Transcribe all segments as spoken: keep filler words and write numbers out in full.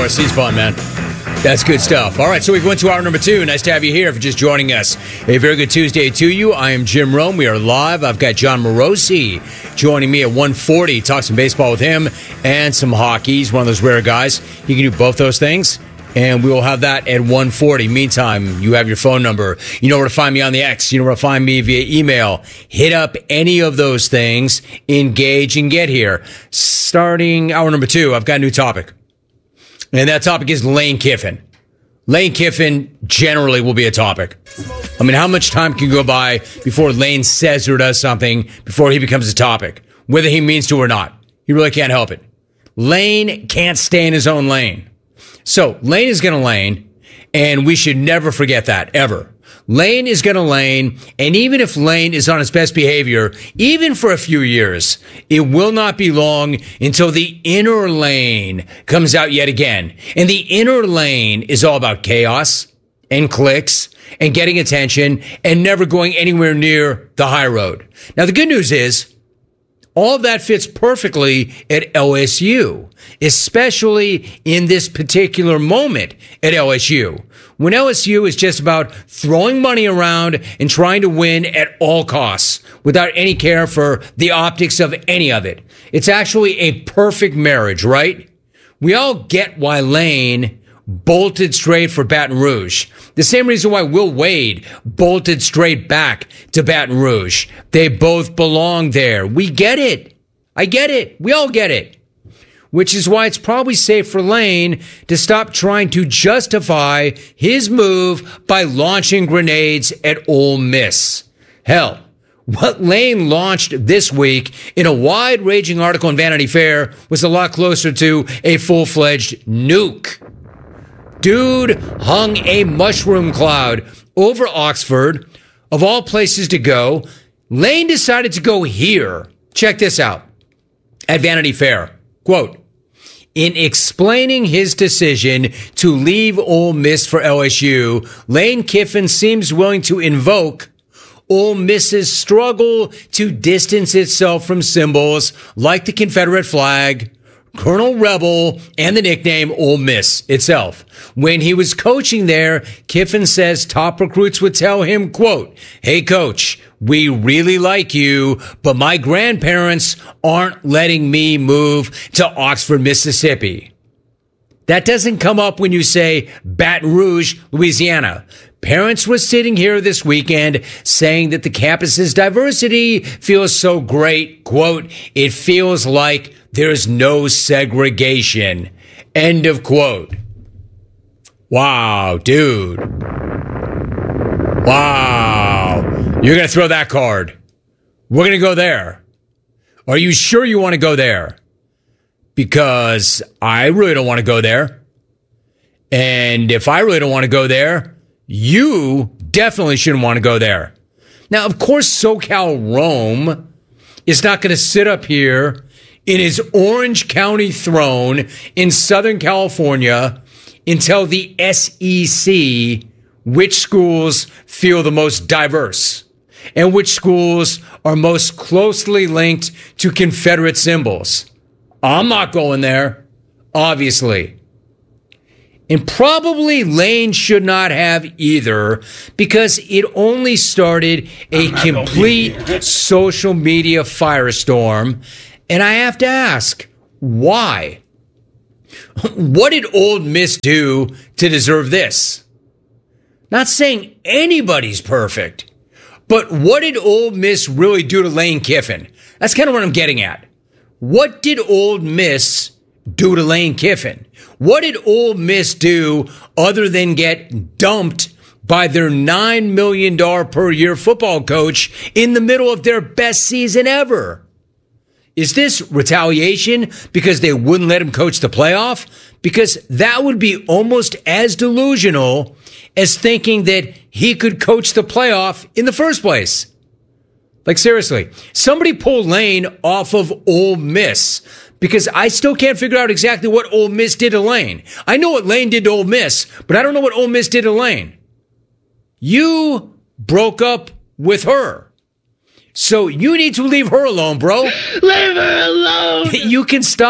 course. He's fun, man. That's good stuff. All right, so we go into hour number two. Nice to have you here if you're just joining us. A very good Tuesday to you. I am Jim Rome. We are live. I've got John Morosi joining me at one forty. Talk some baseball with him and some hockey. He's one of those rare guys. He can do both those things, and we will have that at one forty. Meantime, you have your phone number. You know where to find me on the X. You know where to find me via email. Hit up any of those things. Engage and get here. Starting hour number two, I've got a new topic. And that topic is Lane Kiffin. Lane Kiffin generally will be a topic. I mean, how much time can go by before Lane says or does something before he becomes a topic, whether he means to or not? He really can't help it. Lane can't stay in his own lane. So Lane is going to lane, and we should never forget that, ever. Lane is going to lane, and even if Lane is on his best behavior, even for a few years, it will not be long until the inner lane comes out yet again. And the inner lane is all about chaos and clicks and getting attention and never going anywhere near the high road. Now, the good news is, all of that fits perfectly at L S U, especially in this particular moment at L S U. When L S U is just about throwing money around and trying to win at all costs without any care for the optics of any of it. It's actually a perfect marriage, right? We all get why Lane bolted straight for Baton Rouge. The same reason why Will Wade bolted straight back to Baton Rouge. They both belong there. We get it. I get it. We all get it. Which is why it's probably safe for Lane to stop trying to justify his move by launching grenades at Ole Miss. Hell, what Lane launched this week in a wide-ranging article in Vanity Fair was a lot closer to a full-fledged nuke. Dude hung a mushroom cloud over Oxford. Of all places to go, Lane decided to go here. Check this out. At Vanity Fair, quote, in explaining his decision to leave Ole Miss for L S U, Lane Kiffin seems willing to invoke Ole Miss's struggle to distance itself from symbols like the Confederate flag, Colonel Rebel, and the nickname Ole Miss itself. When he was coaching there, Kiffin says top recruits would tell him, quote, hey, coach, we really like you, but my grandparents aren't letting me move to Oxford, Mississippi. That doesn't come up when you say Baton Rouge, Louisiana. Parents were sitting here this weekend saying that the campus's diversity feels so great, quote, it feels like there's no segregation, end of quote. Wow, dude. Wow. You're going to throw that card. We're going to go there. Are you sure you want to go there? Because I really don't want to go there. And if I really don't want to go there, you definitely shouldn't want to go there. Now, of course, SoCal Rome is not going to sit up here in his Orange County throne in Southern California and tell the S E C which schools feel the most diverse and which schools are most closely linked to Confederate symbols. I'm not going there, obviously. And probably Lane should not have either, because it only started a complete social media firestorm. And I have to ask, why? What did Ole Miss do to deserve this? Not saying anybody's perfect, but what did Ole Miss really do to Lane Kiffin? That's kind of what I'm getting at. What did Ole Miss do to Lane Kiffin? What did Ole Miss do other than get dumped by their nine million dollars per year football coach in the middle of their best season ever? Is this retaliation because they wouldn't let him coach the playoff? Because that would be almost as delusional as thinking that he could coach the playoff in the first place. Like, seriously, somebody pull Lane off of Ole Miss, because I still can't figure out exactly what Ole Miss did to Lane. I know what Lane did to Ole Miss, but I don't know what Ole Miss did to Lane. You broke up with her. So you need to leave her alone, bro. Leave her alone. You can stop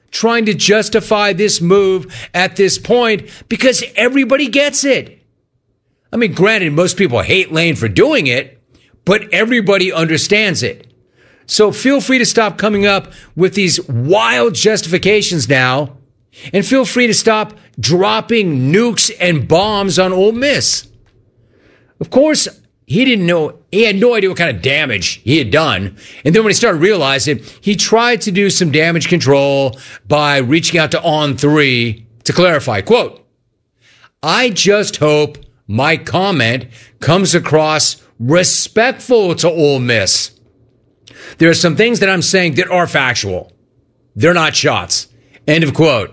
trying to justify this move at this point because everybody gets it. I mean, granted, most people hate Lane for doing it, but everybody understands it. So feel free to stop coming up with these wild justifications now, and feel free to stop dropping nukes and bombs on Ole Miss. Of course, he didn't know, he had no idea what kind of damage he had done. And then when he started realizing, he tried to do some damage control by reaching out to On three to clarify, quote, "I just hope my comment comes across respectful to Ole Miss. There are some things that I'm saying that are factual. They're not shots." End of quote.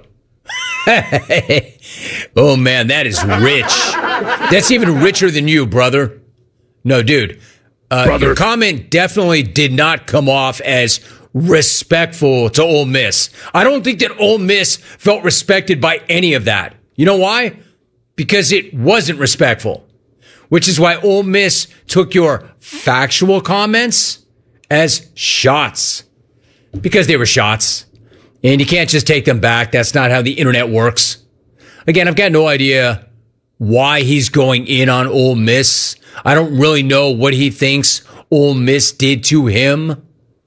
Oh, man, that is rich. That's even richer than you, brother. No, dude. Uh, brother. Your comment definitely did not come off as respectful to Ole Miss. I don't think that Ole Miss felt respected by any of that. You know why? Because it wasn't respectful. Which is why Ole Miss took your factual comments as shots. Because they were shots. And you can't just take them back. That's not how the internet works. Again, I've got no idea why he's going in on Ole Miss. I don't really know what he thinks Ole Miss did to him.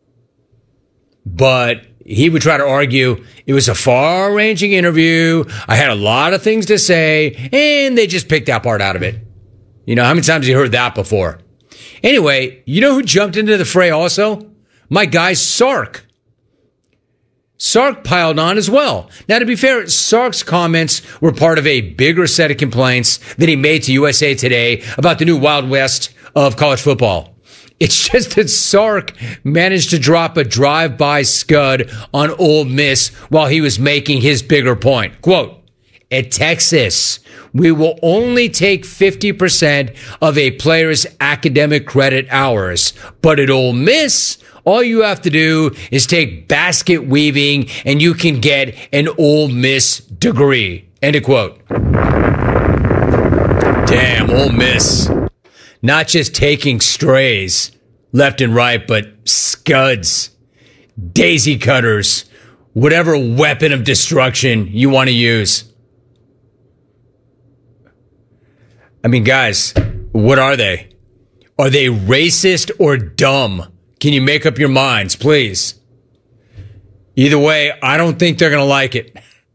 But he would try to argue it was a far-ranging interview. I had a lot of things to say, and they just picked that part out of it. You know, how many times have you heard that before? Anyway, you know who jumped into the fray also? My guy Sark. Sark piled on as well. Now, to be fair, Sark's comments were part of a bigger set of complaints that he made to U S A Today about the new Wild West of college football. It's just that Sark managed to drop a drive-by scud on Ole Miss while he was making his bigger point. Quote, "At Texas, we will only take fifty percent of a player's academic credit hours. But at Ole Miss, all you have to do is take basket weaving and you can get an Ole Miss degree." End of quote. Damn, Ole Miss. Not just taking strays left and right, but scuds, daisy cutters, whatever weapon of destruction you want to use. I mean, guys, what are they? Are they racist or dumb? Can you make up your minds, please? Either way, I don't think they're going to like it.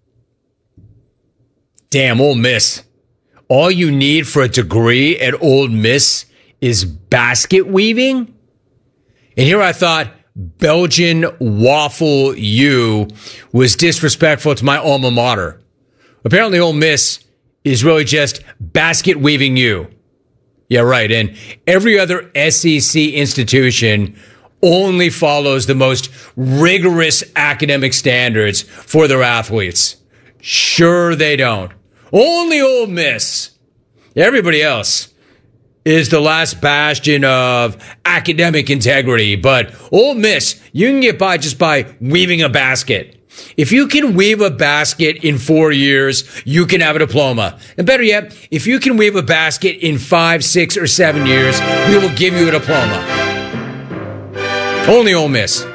Damn, Ole Miss. All you need for a degree at Ole Miss is basket weaving? And here I thought Belgian Waffle U was disrespectful to my alma mater. Apparently, Ole Miss is really just basket weaving you. Yeah, right. And every other S E C institution only follows the most rigorous academic standards for their athletes. Sure they don't. Only Ole Miss. Everybody else is the last bastion of academic integrity. But Ole Miss, you can get by just by weaving a basket. If you can weave a basket in four years, you can have a diploma. And better yet, if you can weave a basket in five, six, or seven years, we will give you a diploma. Only Ole Miss.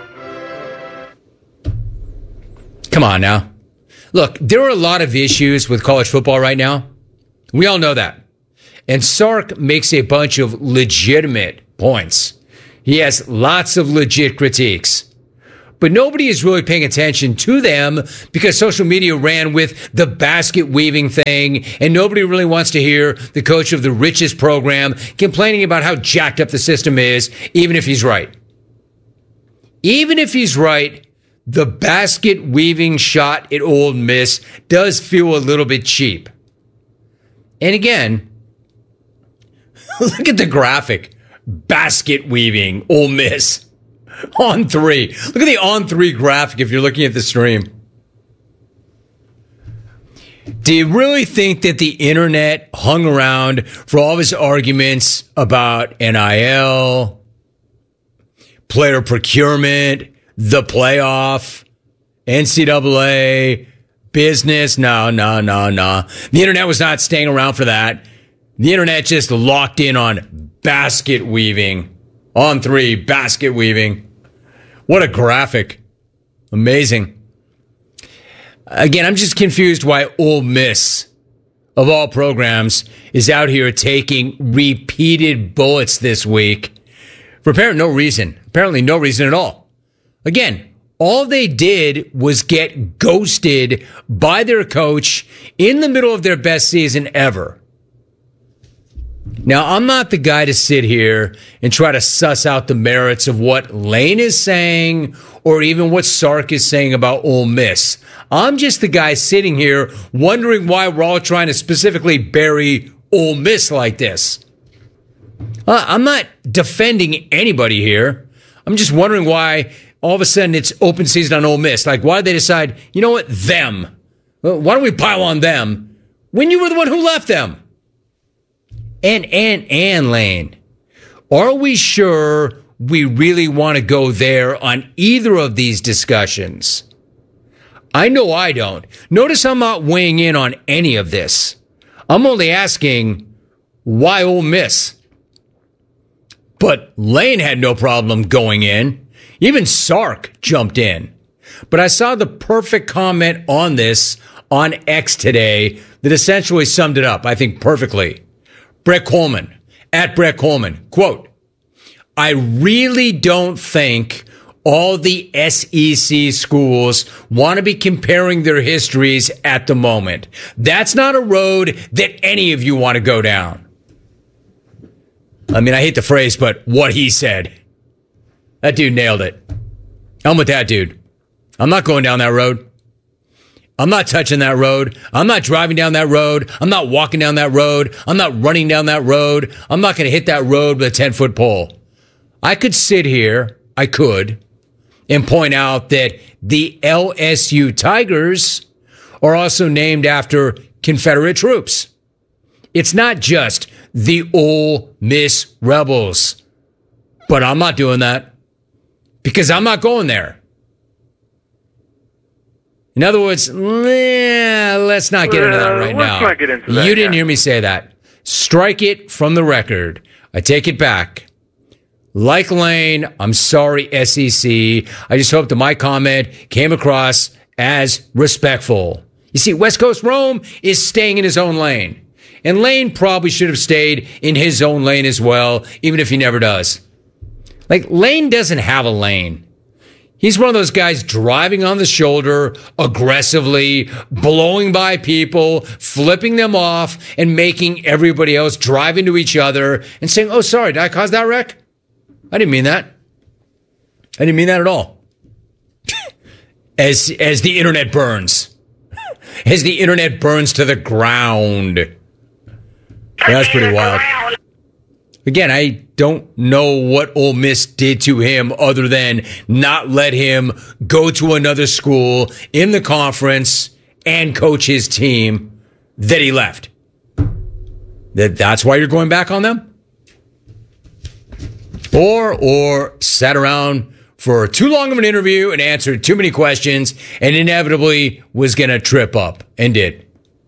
Come on now. Look, there are a lot of issues with college football right now. We all know that. And Sark makes a bunch of legitimate points. He has lots of legit critiques. But nobody is really paying attention to them because social media ran with the basket weaving thing, and nobody really wants to hear the coach of the richest program complaining about how jacked up the system is, even if he's right. Even if he's right, the basket weaving shot at Ole Miss does feel a little bit cheap. And again, look at the graphic. Basket weaving, Ole Miss. On three. Look at the on three graphic if you're looking at the stream. Do you really think that the internet hung around for all of his arguments about N I L, player procurement, the playoff, N C double A, business? No, no, no, no. The internet was not staying around for that. The internet just locked in on basket weaving. On three, basket weaving. What a graphic. Amazing. Again, I'm just confused why Ole Miss, of all programs, is out here taking repeated bullets this week for apparently no reason. Apparently no reason at all. Again, all they did was get ghosted by their coach in the middle of their best season ever. Now, I'm not the guy to sit here and try to suss out the merits of what Lane is saying or even what Sark is saying about Ole Miss. I'm just the guy sitting here wondering why we're all trying to specifically bury Ole Miss like this. Uh, I'm not defending anybody here. I'm just wondering why all of a sudden it's open season on Ole Miss. Like, why did they decide, you know what, them? Well, why don't we pile on them when you were the one who left them? And, and, and Lane, are we sure we really want to go there on either of these discussions? I know I don't. Notice I'm not weighing in on any of this. I'm only asking, why Ole Miss? But Lane had no problem going in. Even Sark jumped in. But I saw the perfect comment on this on X today that essentially summed it up, I think, perfectly. Brett Coleman, at Brett Coleman, quote, I really don't think all the S E C schools want to be comparing their histories at the moment. That's not a road that any of you want to go down. I mean, I hate the phrase, but what he said. That dude nailed it. I'm with that dude. I'm not going down that road. I'm not touching that road. I'm not driving down that road. I'm not walking down that road. I'm not running down that road. I'm not going to hit that road with a ten-foot pole. I could sit here, I could, and point out that the L S U Tigers are also named after Confederate troops. It's not just the Ole Miss Rebels. But I'm not doing that because I'm not going there. In other words, eh, let's not get into that right uh, let's now. Not get into that, you didn't yeah. hear me say that. Strike it from the record. I take it back. Like Lane, I'm sorry, S E C. I just hope that my comment came across as respectful. You see, West Coast Rome is staying in his own lane. And Lane probably should have stayed in his own lane as well, even if he never does. Like, Lane doesn't have a lane. He's one of those guys driving on the shoulder aggressively, blowing by people, flipping them off, and making everybody else drive into each other and saying, oh, sorry, did I cause that wreck? I didn't mean that. I didn't mean that at all. As, as the internet burns. As the internet burns to the ground. Yeah, that's pretty wild. Again, I don't know what Ole Miss did to him other than not let him go to another school in the conference and coach his team that he left. That that's why you're going back on them? Or, or sat around for too long of an interview and answered too many questions and inevitably was going to trip up and did.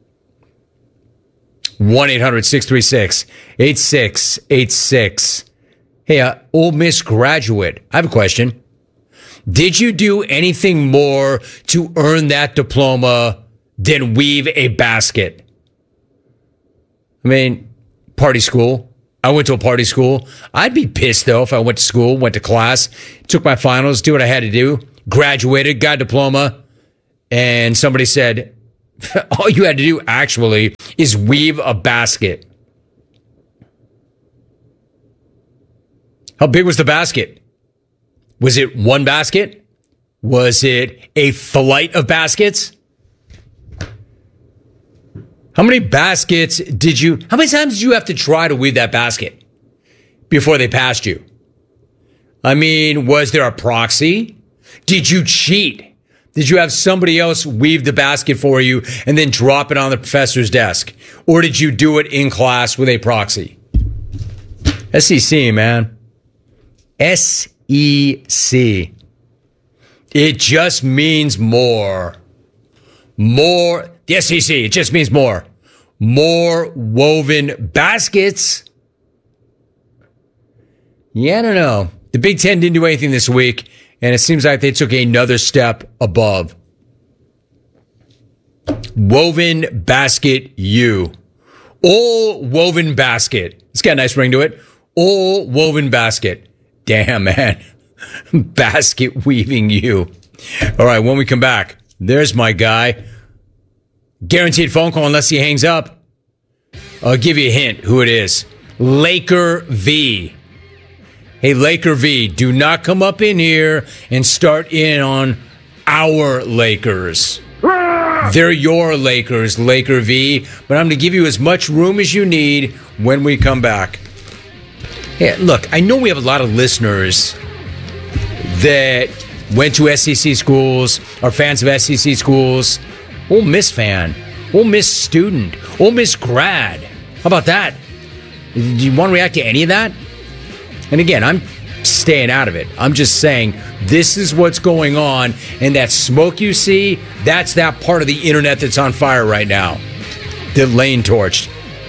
one eight hundred six three six eight six eight six. Hey, uh, Ole Miss graduate, I have a question. Did you do anything more to earn that diploma than weave a basket? I mean, party school. I went to a party school. I'd be pissed, though, if I went to school, went to class, took my finals, did what I had to do, graduated, got a diploma, and somebody said, all you had to do, actually, is weave a basket. How big was the basket? Was it one basket? Was it a flight of baskets? How many baskets did you, how many times did you have to try to weave that basket before they passed you? I mean, was there a proxy? Did you cheat? Did you have somebody else weave the basket for you and then drop it on the professor's desk? Or did you do it in class with a proxy? S E C, man. S E C. It just means more. More. The S E C, it just means more. More woven baskets. Yeah, I don't know. The Big Ten didn't do anything this week, and it seems like they took another step above. Woven Basket U. All Woven Basket. It's got a nice ring to it. All Woven Basket. Damn, man. Basket weaving you. All right, when we come back, there's my guy. Guaranteed phone call unless he hangs up. I'll give you a hint who it is. Laker V. Hey, Laker V, do not come up in here and start in on our Lakers. They're your Lakers, Laker V, but I'm going to give you as much room as you need when we come back. Yeah, look, I know we have a lot of listeners that went to S E C schools, are fans of S E C schools. Ole Miss fan, Ole Miss student, Ole Miss grad. How about that? Do you want to react to any of that? And again, I'm staying out of it. I'm just saying this is what's going on, and that smoke you see, that's that part of the internet that's on fire right now. The lane torched.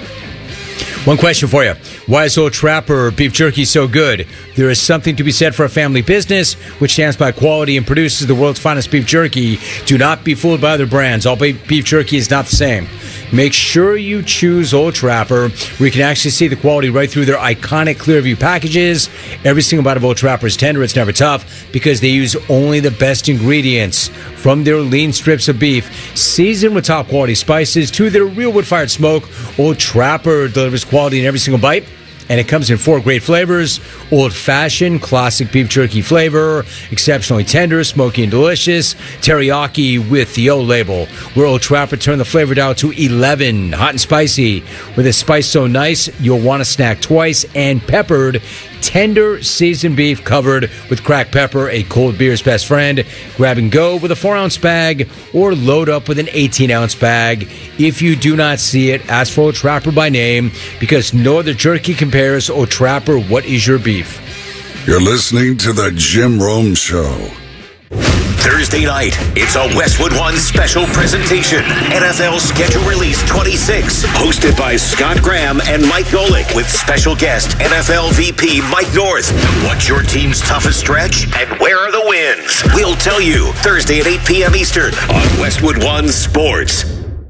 One question for you. Why is Old Trapper beef jerky so good? There is something to be said for a family business which stands by quality and produces the world's finest beef jerky. Do not be fooled by other brands. All beef jerky is not the same. Make sure you choose Old Trapper, where you can actually see the quality right through their iconic Clearview packages. Every single bite of Old Trapper is tender. It's never tough because they use only the best ingredients from their lean strips of beef, seasoned with top quality spices to their real wood-fired smoke. Old Trapper delivers quality in every single bite. And it comes in four great flavors: old-fashioned, classic beef jerky flavor, exceptionally tender, smoky and delicious, teriyaki with the O label, where Old Trapper turned the flavor dial to eleven, hot and spicy, with a spice so nice you'll want to snack twice, and peppered, tender seasoned beef covered with cracked pepper, a cold beer's best friend. Grab and go with a four-ounce bag or load up with an eighteen-ounce bag. If you do not see it, ask for Old Trapper by name, because no other jerky compares. Old Trapper, what is your beef? You're listening to the Jim Rome Show. Thursday night, it's a Westwood One special presentation. N F L Schedule Release twenty-six, hosted by Scott Graham and Mike Golick, with special guest N F L V P Mike North. What's your team's toughest stretch, and where are the wins? We'll tell you Thursday at eight p.m. Eastern on Westwood One Sports.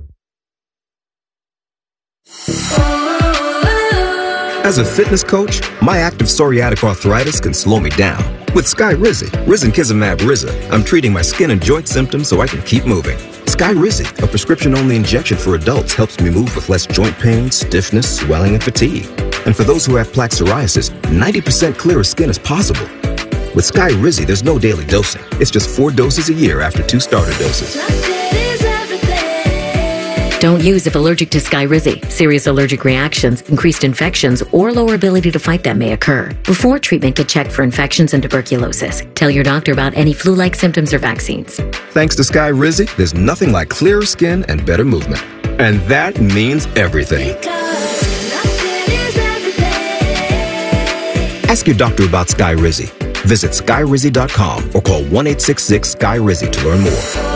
As a fitness coach, my active psoriatic arthritis can slow me down. With Skyrizi, Risankizumab Riza, I'm treating my skin and joint symptoms so I can keep moving. Skyrizi, a prescription-only injection for adults, helps me move with less joint pain, stiffness, swelling, and fatigue. And for those who have plaque psoriasis, ninety percent clearer skin is possible. With Skyrizi, there's no daily dosing. It's just four doses a year after two starter doses. Don't use if allergic to Skyrizi. Serious allergic reactions, increased infections, or lower ability to fight them may occur. Before treatment, get checked for infections and tuberculosis. Tell your doctor about any flu-like symptoms or vaccines. Thanks to Skyrizi, there's nothing like clearer skin and better movement. And that means everything. Ask your doctor about Skyrizi. Visit skyrizi dot com or call one eight six six Sky Rizzi to learn more.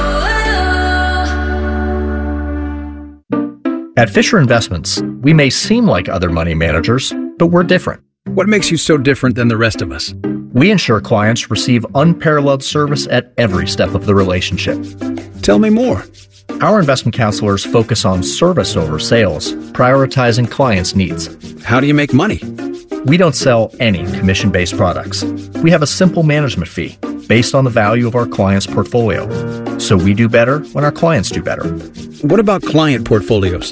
At Fisher Investments, we may seem like other money managers, but we're different. What makes you so different than the rest of us? We ensure clients receive unparalleled service at every step of the relationship. Tell me more. Our investment counselors focus on service over sales, prioritizing clients' needs. How do you make money? We don't sell any commission-based products. We have a simple management fee based on the value of our client's portfolio. So we do better when our clients do better. What about client portfolios?